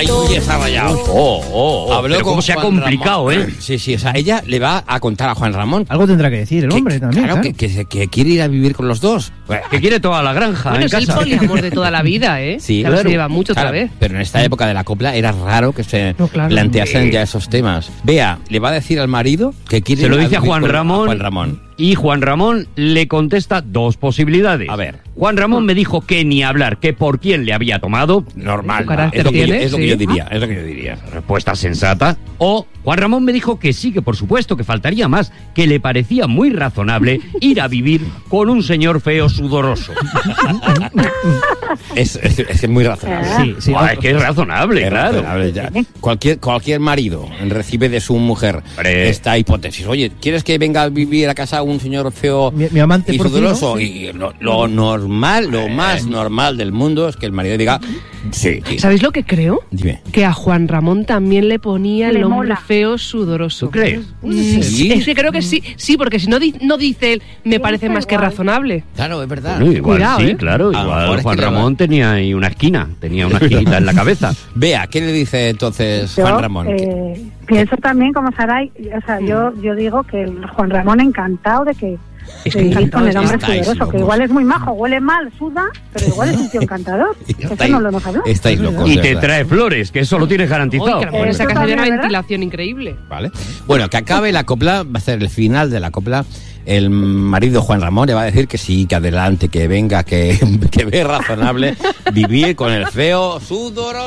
Ahí está rayado. Habló pero cómo se ha Juan complicado, Ramón. Sí, o sea, ella le va a contar a Juan Ramón. Algo tendrá que decir el hombre también. Claro, que quiere ir a vivir con los dos. Que quiere toda la granja Bueno, en es casa. el poliamor de toda la vida, ¿eh? Sí, Claro, claro. se lleva mucho Claro, otra vez. pero en esta época de la copla era raro que se planteasen ya esos temas. Bea, le va a decir al marido que quiere Se lo ir dice a vivir Juan con Ramón. Juan Ramón. Y Juan Ramón le contesta dos posibilidades. A ver. Juan Ramón me dijo que ni hablar, que por quién le había tomado. Normal. ¿Su carácter Es lo que tiene? yo Sí. diría. Es lo que yo diría. Respuesta sensata. O Juan Ramón me dijo que sí, que por supuesto, que faltaría más, que le parecía muy razonable ir a vivir con un señor feo sudoroso. Es muy razonable. Sí, Es que es razonable, Es claro. razonable, ya. Cualquier marido recibe de su mujer esta hipótesis. Oye, ¿quieres que venga a vivir a casa un señor feo Mi amante y porcino? sudoroso? Y lo normal, lo más normal del mundo es que el marido diga sí. ¿Sabéis lo que creo? Dime. Que a Juan Ramón también le ponía el Le hombre mola. feo sudoroso. ¿Tú crees? ¿Sí? Es que creo que sí, porque si no, no dice él, me parece más que razonable. Claro, es verdad. Bueno, igual Cuidado, sí, ¿eh? claro. A lo mejor Igual es Juan que le va- Ramón tenía ahí una esquinita en la cabeza. Vea, ¿qué le dice entonces Yo Juan Ramón? pienso también como Saray, o sea, yo digo que el Juan Ramón encantado de que Es que de ir encantado con el hombre estáis sudoroso, que locos. igual es muy majo, huele mal, suda, pero igual es un tío encantador. Eso no lo hemos hablado. Estáis locos. Y de te verdad. trae flores, que eso lo tienes garantizado. Uy, que a lo mejor Eso esa casa tiene también, una ¿verdad? ventilación increíble. Vale. Bueno, que acabe la copla, va a ser el final de la copla. El marido Juan Ramón le va a decir que sí, que adelante, que venga, que ve razonable vivir con el feo sudoroso.